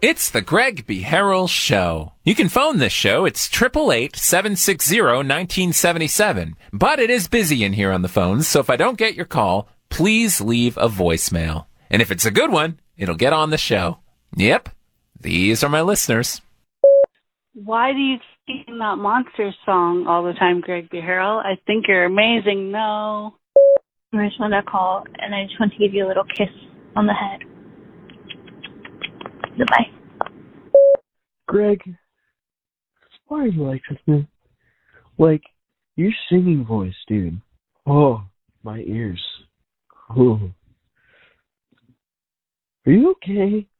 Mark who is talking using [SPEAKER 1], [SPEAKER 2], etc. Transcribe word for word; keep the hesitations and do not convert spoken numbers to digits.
[SPEAKER 1] It's the Greg B. Harrell Show. You can phone this show. It's eight eight eight, seven six zero, one nine seven seven. But it is busy in here on the phones, so if I don't get your call, please leave a voicemail. And if it's a good one, it'll get on the show. Yep, these are my listeners.
[SPEAKER 2] Why do you keep singing that Monster song all the time, Greg B. Harrell? I think you're amazing. No.
[SPEAKER 3] I just wanted to call, and I just want to give you a little kiss on the head. Goodbye.
[SPEAKER 4] Greg, why are you like this, man? Like, your singing voice, dude. Oh, my ears. Oh. Are you okay?